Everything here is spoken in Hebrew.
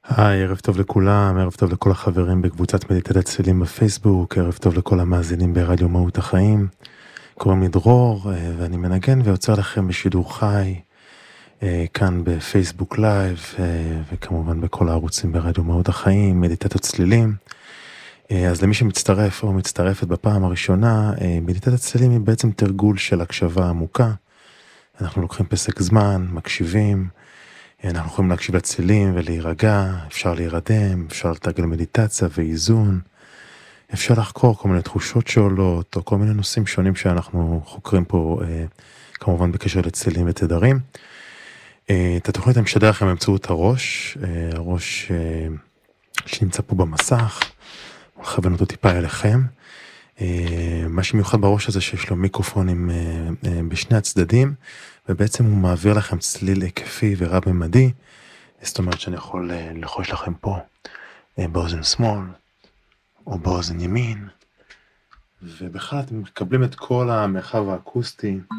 היי, ערב טוב לכולם, ערב טוב לכל החברים בקבוצת מדיטת צלילים בפייסבוק, ערב טוב לכל המאזינים ברדיו מהות החיים. קוראים לי דרור, ואני מנגן ויוצר לכם בשידור חי, כאן בפייסבוק לייב, וכמובן בכל הערוצים ברדיו מהות החיים, מדיטת הצלילים. אז למי שמצטרף או מצטרפת בפעם הראשונה, מדיטת הצלילים היא בעצם תרגול של הקשבה עמוקה. אנחנו לוקחים פסק זמן, מקשיבים, אנחנו יכולים להקשיב לצלילים ולהירגע, אפשר להירדם, אפשר לתרגל מדיטציה ואיזון, אפשר לחקור כל מיני תחושות שעולות, או כל מיני נושאים שונים שאנחנו חוקרים פה, כמובן בקשר לצלילים ותדרים. את התוכנית אני משדר לכם באמצעות הראש שנמצא פה במסך, מכוון אותו טיפה אליכם. מה שמיוחד בראש הזה שיש לו מיקרופונים בשני הצדדים, ובעצם הוא מעביר לכם צליל היקפי ורב-ממדי, זאת אומרת שאני יכול לחוש לכם פה באוזן שמאל או באוזן ימין, ובכלל אתם מקבלים את כל המרחב האקוסטי